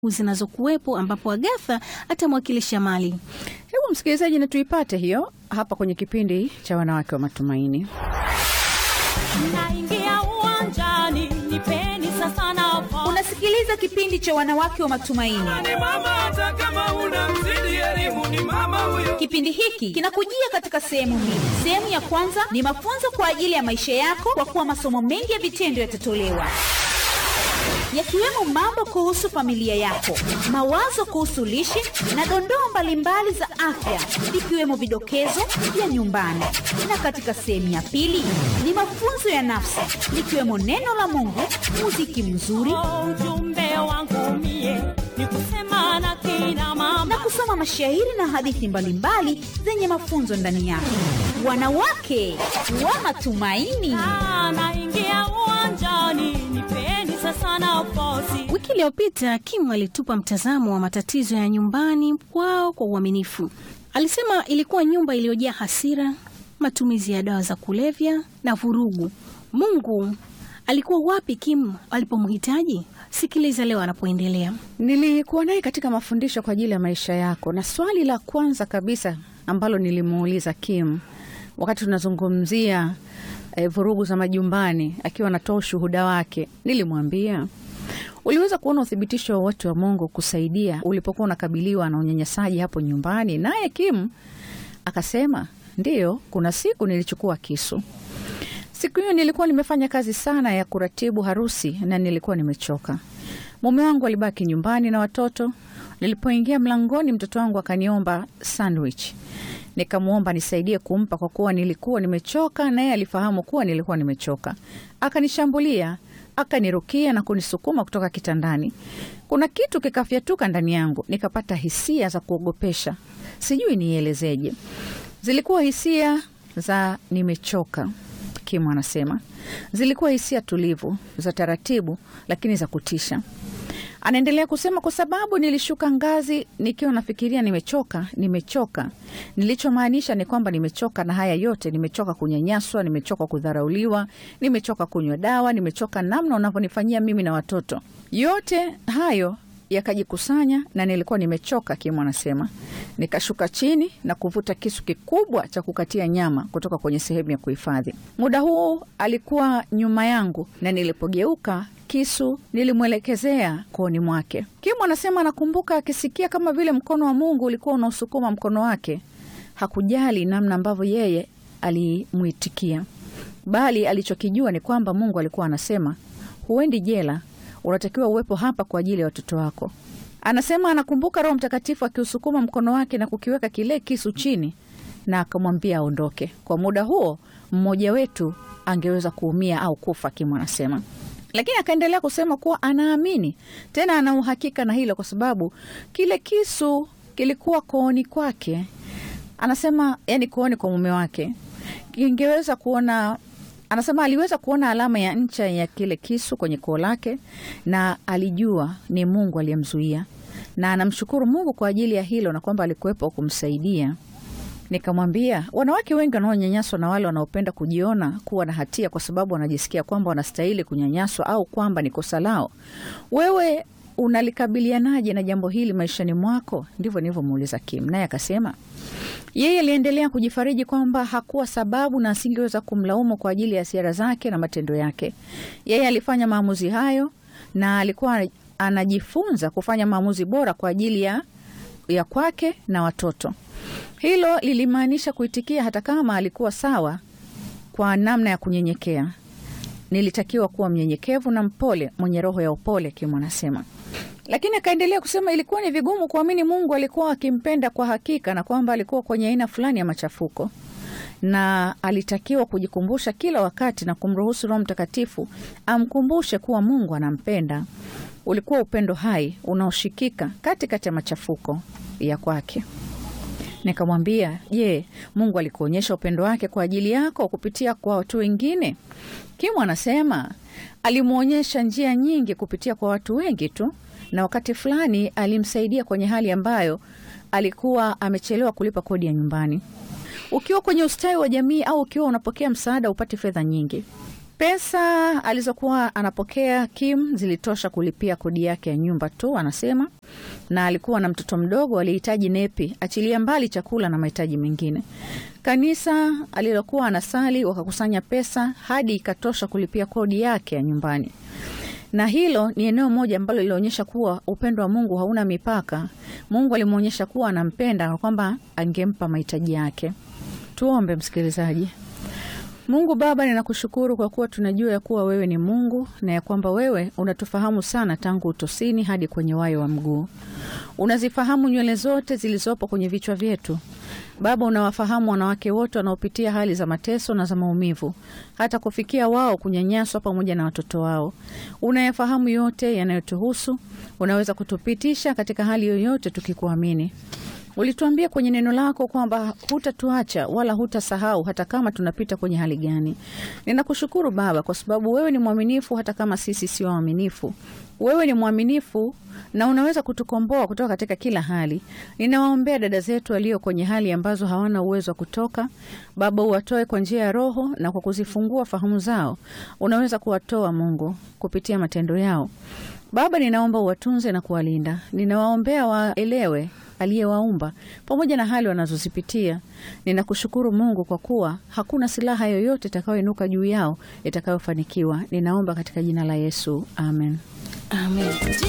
zinazokuwepo ambapo Agatha atamwakilisha Mali. Hebu msikilizaji, na tuipate hiyo hapa kwenye kipindi cha Wanawake wa Matumaini. Naingia uwanjani, nipeni sasa nafasi. Unasikiliza kipindi cha Wanawake wa Matumaini. Ni mama hata kama unamzidi elimu, ni mama huyo. Kipindi hiki kinakujia katika sehemu mbili. Sehemu ya kwanza ni mafunzo kwa ajili ya maisha yako, kwa kuwa masomo mengi ya vitendo yatatolewa, yakiwemo mambo kuhusu familia yako, mawazo kuhusu lishe na dondoo mbalimbali za afya, ikiwemo vidokezo vya nyumbani. Na katika sehemu ya pili ni mafunzo ya nafsi, ikiwemo neno la Mungu, muziki mzuri, Ujumbe wangu mie ni kusema na kina mama, na kusoma mashairi na hadithi mbalimbali zenye mafunzo ndani yake. Wanawake wa Matumaini. naingia uwanjani, nipeni sasa nafasi. Wiki iliyopita Kim alitupa mtazamo wa matatizo ya nyumbani kwao kwa uaminifu. Alisema ilikuwa nyumba iliyojaa hasira, matumizi ya dawa za kulevya na vurugu. Mungu alikuwa wapi Kim alipomhitaji? Sikiliza leo anapoendelea. Nilikuwa naye katika mafundisho kwa ajili ya maisha yako, na swali la kwanza kabisa ambalo nilimuuliza Kim wakati tunazungumzia vurugu za majumbani, akiwa anatoa ushuhuda wake, nilimwambia, uliweza kuona uthibitisho wote wa Mungu kusaidia ulipokuwa unakabiliwa na unyanyasaji hapo nyumbani? Naye Kim akasema, ndiyo, kuna siku nilichukua kisu. Siku hiyo nilikuwa nimefanya kazi sana ya kuratibu harusi na nilikuwa nimechoka. Mume wangu alibaki nyumbani na watoto. Nilipoingia mlangoni, mtoto wangu akaniomba sandwich. Nikamuomba nisaidie kumpa kwa kuwa nilikuwa nimechoka, na yeye alifahamu kuwa nilikuwa nimechoka. Akanishambulia, akanirukia na kunisukuma kutoka kitandani. Kuna kitu kikafyatuka ndani yangu, nikapata hisia za kuogopesha. Sijui nielezeje. Zilikuwa hisia za nimechoka, Kim anasema. Zilikuwa hisia tulivu, za taratibu, lakini za kutisha. Anaendelea kusema, kwa sababu nilishuka ngazi nikiwa nafikiria nimechoka. Nilichomaanisha ni kwamba nimechoka na haya yote, nimechoka kunyanyaswa, nimechoka kudharauliwa, nimechoka kunywa dawa, nimechoka namna unavyonifanyia mimi na watoto. Yote hayo yakajikusanya na nilikuwa nimechoka, Kim anasema. Nikashuka chini na kuvuta kisu kikubwa cha kukatia nyama kutoka kwenye sehemu ya kuhifadhi. Muda huu alikuwa nyuma yangu, na nilipogeuka kisu nilimwelekezea kooni mwake. Kim anasema anakumbuka akisikia kama vile mkono wa Mungu ulikuwa unausukuma mkono wake. Hakujali namna ambavyo yeye alimuitikia, bali alichokijua ni kwamba Mungu alikuwa anasema, huendi jela, unatakiwa uwepo hapa kwa ajili ya watoto wako. Anasema anakumbuka Roho Mtakatifu akiusukuma mkono wake na kukiweka kile kisu chini, na akamwambia aondoke. Kwa muda huo mmoja wetu angeweza kuumia au kufa, Kim anasema. Lakini akaendelea kusema kuwa anaamini, tena ana uhakika na hilo, kwa sababu kile kisu kilikuwa kooni kwake. Anasema, yani kooni kwa mume wake. Ingeweza kuona, anasema aliweza kuona alama ya ncha ya kile kisu kwenye koo lake, na alijua ni Mungu aliyemzuia, na anamshukuru Mungu kwa ajili ya hilo, na kwamba alikuwepo kumsaidia. Nikamwambia, wanawake wengi wanaonyanyaswa na wale wanaopenda kujiona kuwa na hatia kwa sababu wanajisikia kwamba wanastahili kunyanyaswa au kwamba ni kosa lao. Wewe unalikabilianaje na jambo hili maishani mwako? Ndivyo nilivyomuuliza Kim, naye akasema yeye aliendelea kujifariji kwamba hakuwa sababu na asingeweza kumlaumu kwa ajili ya hasira zake na matendo yake. Yeye alifanya maamuzi hayo na alikuwa anajifunza kufanya maamuzi bora kwa ajili ya kwake na watoto. Hilo lilimaanisha kuitikia hata kama alikuwa sawa kwa namna ya kunyenyekea. Nilitakiwa kuwa mnyenyekevu na mpole, mwenye roho ya upole, Kim anasema. Lakini akaendelea kusema ilikuwa ni vigumu kuamini Mungu alikuwa akimpenda kwa hakika, na kwamba alikuwa kwenye aina fulani ya machafuko, na alitakiwa kujikumbusha kila wakati na kumruhusu Roho Mtakatifu amkumbushe kuwa Mungu anampenda. Ulikuwa upendo hai unaoshikika katikati ya machafuko ya kwake. Nikamwambia, je, Mungu alikuonyesha upendo wake kwa ajili yako kupitia kwa watu wengine? Kim anasema alimuonyesha njia nyingi kupitia kwa watu wengi tu, na wakati fulani alimsaidia kwenye hali ambayo alikuwa amechelewa kulipa kodi ya nyumbani. Ukiwa kwenye ustawi wa jamii au ukiwa unapokea msaada upate fedha nyingi, Pesa alizokuwa anapokea Kim zilitosha kulipia kodi yake ya nyumba tu, anasema, na alikuwa na mtoto mdogo alihitaji nepi, achilia mbali chakula na mahitaji mengine. Kanisa alilokuwa anasali wakakusanya pesa hadi ikatosha kulipia kodi yake ya nyumbani. Na hilo ni eneo moja ambalo lilionyesha kuwa upendo wa Mungu hauna mipaka. Mungu alimuonyesha kuwa anampenda na kwamba angempa mahitaji yake. Tuombe, msikilizaji. Mungu Baba, ninakushukuru kwa kuwa tunajua ya kuwa wewe ni Mungu na ya kwamba wewe unatufahamu sana tangu utosini hadi kwenye wayo wa mguu. Unazifahamu nywele zote zilizopo kwenye vichwa vyetu. Baba, unawafahamu wanawake wote wanaopitia hali za mateso na za maumivu, hata kufikia wao kunyanyaswa pamoja na watoto wao. Unayafahamu yote yanayotuhusu. Unaweza kutupitisha katika hali yoyote tukikuamini. Ulituambia kwenye neno lako kwamba hutatuacha wala hutasahau hata kama tunapita kwenye hali gani. Ninakushukuru Baba kwa sababu wewe ni mwaminifu hata kama sisi sio waaminifu. Wewe ni mwaminifu na unaweza kutukomboa kutoka katika kila hali. Ninawaombea dada zetu walio kwenye hali ambazo hawana uwezo wa kutoka. Baba, uwatoe kwa njia ya Roho na kwa kuzifungua fahamu zao. Unaweza kuwatoa Mungu kupitia matendo yao. Baba, ninaomba uwatunze na kuwalinda. Ninawaombea waelewe aliyewaumba pamoja na hali wanazozipitia. Ninakushukuru Mungu kwa kuwa hakuna silaha yoyote itakayoinuka juu yao itakayofanikiwa. Ninaomba katika jina la Yesu. Amen. Amen.